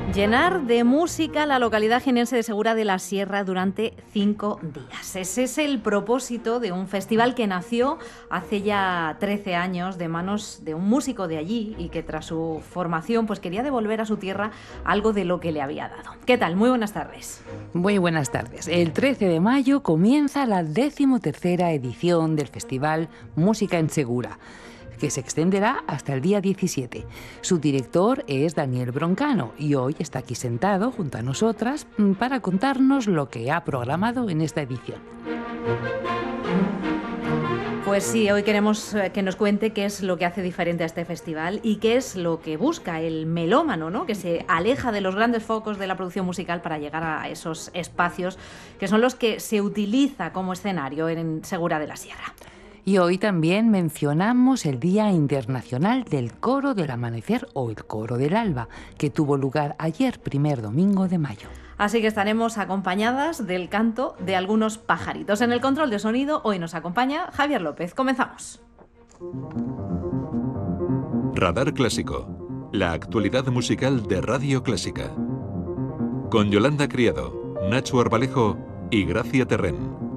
Llenar de música la localidad jienense de Segura de la Sierra durante 5 días. Ese es el propósito de un festival que nació hace ya 13 años de manos de un músico de allí y que tras su formación pues quería devolver a su tierra algo de lo que le había dado. ¿Qué tal? Muy buenas tardes. Muy buenas tardes. El 13 de mayo comienza la 13ª edición del Festival Música en Segura, que se extenderá hasta el día 17. Su director es Daniel Broncano y hoy está aquí sentado junto a nosotras para contarnos lo que ha programado en esta edición. Pues sí, hoy queremos que nos cuente qué es lo que hace diferente a este festival y qué es lo que busca el melómano, ¿no? Que se aleja de los grandes focos de la producción musical para llegar a esos espacios que son los que se utiliza como escenario en Segura de la Sierra. Y hoy también mencionamos el Día Internacional del Coro del Amanecer o el Coro del Alba, que tuvo lugar ayer, primer domingo de mayo. Así que estaremos acompañadas del canto de algunos pajaritos. En el control de sonido hoy nos acompaña Javier López. Comenzamos. Radar Clásico, la actualidad musical de Radio Clásica. Con Yolanda Criado, Nacho Arbalejo y Gracia Terrén.